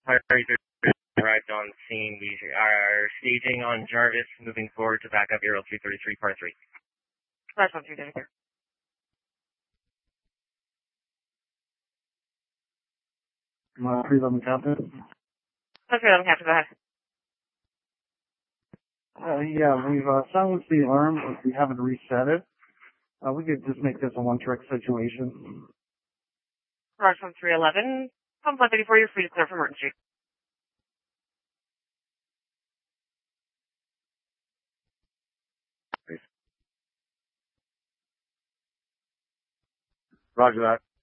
arrived on scene. We are staging on Jarvis, moving forward to back up Aerial 233, par 3. Flash 133. 311 Captain. 311 Captain, go ahead. Yeah, we've silenced the alarm, but we haven't reset it. We could just make this a one-trick situation. Flash 311. Pump 134, you're free to clear for emergency. Roger that.